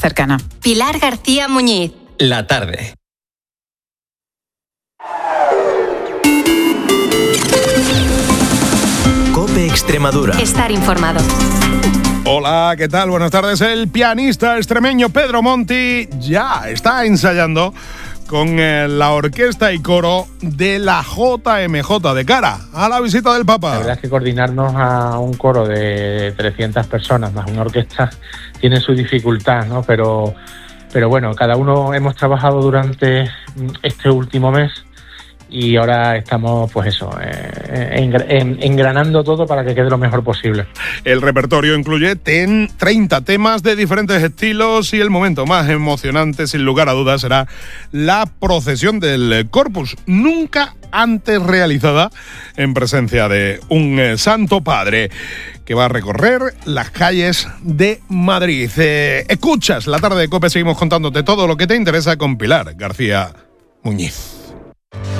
cercana. Pilar García Muñiz. La tarde. COPE Extremadura. Estar informado. Hola, ¿qué tal? Buenas tardes. El pianista extremeño Pedro Monti ya está ensayando con la orquesta y coro de la JMJ de cara a la visita del Papa. La verdad es que coordinarnos a un coro de 300 personas más una orquesta tiene su dificultad, ¿no? Pero bueno, cada uno hemos trabajado durante este último mes y ahora estamos, pues eso, engranando todo para que quede lo mejor posible. El repertorio incluye 30 temas de diferentes estilos y el momento más emocionante, sin lugar a dudas, será la procesión del Corpus, nunca antes realizada en presencia de un Santo Padre que va a recorrer las calles de Madrid. Escuchas La Tarde de COPE, seguimos contándote todo lo que te interesa con Pilar García Muñiz.